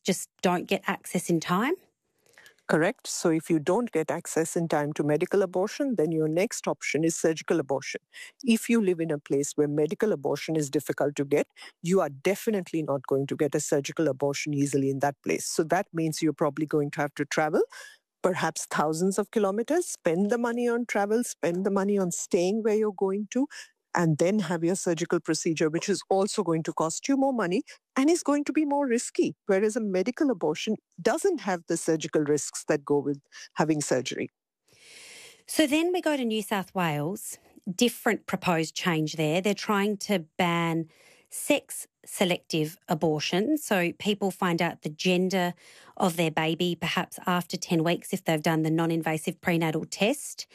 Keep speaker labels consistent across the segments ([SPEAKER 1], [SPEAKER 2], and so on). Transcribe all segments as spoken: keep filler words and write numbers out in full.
[SPEAKER 1] just don't get access in time?
[SPEAKER 2] Correct. So if you don't get access in time to medical abortion, then your next option is surgical abortion. If you live in a place where medical abortion is difficult to get, you are definitely not going to get a surgical abortion easily in that place. So that means you're probably going to have to travel perhaps thousands of kilometers, spend the money on travel, spend the money on staying where you're going to, and then have your surgical procedure, which is also going to cost you more money and is going to be more risky. Whereas a medical abortion doesn't have the surgical risks that go with having surgery.
[SPEAKER 1] So then we go to New South Wales, different proposed change there. They're trying to ban sex selective abortion. So people find out the gender of their baby perhaps after ten weeks if they've done the non-invasive prenatal test.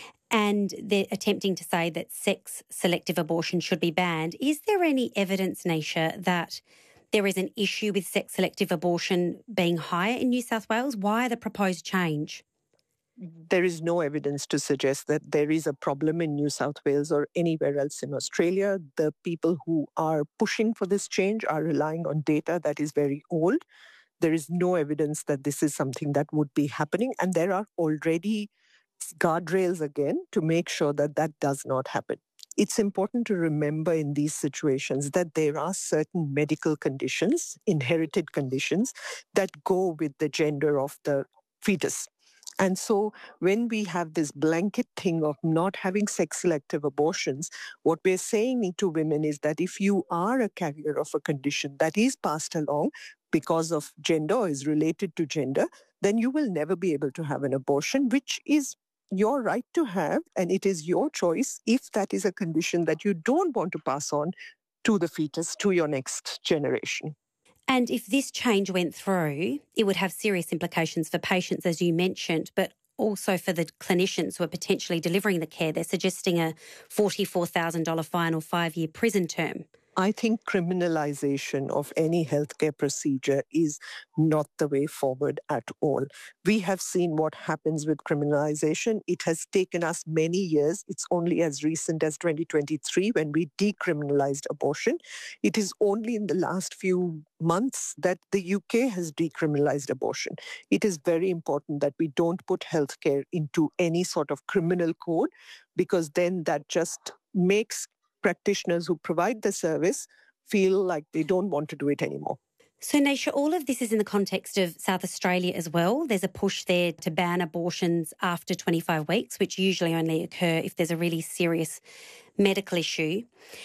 [SPEAKER 1] And they're attempting to say that sex selective abortion should be banned. Is there any evidence, Nisha, that there is an issue with sex selective abortion being higher in New South Wales? Why the proposed change?
[SPEAKER 2] There is no evidence to suggest that there is a problem in New South Wales or anywhere else in Australia. The people who are pushing for this change are relying on data that is very old. There is no evidence that this is something that would be happening, and there are already guardrails again to make sure that that does not happen. It's important to remember in these situations that there are certain medical conditions, inherited conditions, that go with the gender of the fetus. And so when we have this blanket thing of not having sex-selective abortions, what we're saying to women is that if you are a carrier of a condition that is passed along because of gender or is related to gender, then you will never be able to have an abortion, which is your right to have, and it is your choice if that is a condition that you don't want to pass on to the fetus, to your next generation.
[SPEAKER 1] And if this change went through, it would have serious implications for patients, as you mentioned, but also for the clinicians who are potentially delivering the care. They're suggesting a forty-four thousand dollars fine or five-year prison term.
[SPEAKER 2] I think criminalization of any healthcare procedure is not the way forward at all. We have seen what happens with criminalization. It has taken us many years. It's only as recent as twenty twenty-three when we decriminalized abortion. It is only in the last few months that the U K has decriminalized abortion. It is very important that we don't put healthcare into any sort of criminal code, because then that just makes practitioners who provide the service feel like they don't want to do it anymore.
[SPEAKER 1] So, Nisha, all of this is in the context of South Australia as well. There's a push there to ban abortions after twenty-five weeks, which usually only occur if there's a really serious medical issue.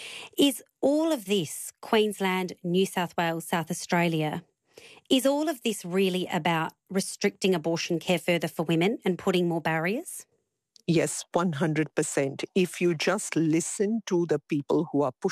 [SPEAKER 1] Is all of this, Queensland, New South Wales, South Australia, is all of this really about restricting abortion care further for women and putting more barriers?
[SPEAKER 2] Yes, one hundred percent. If you just listen to the people who are pushing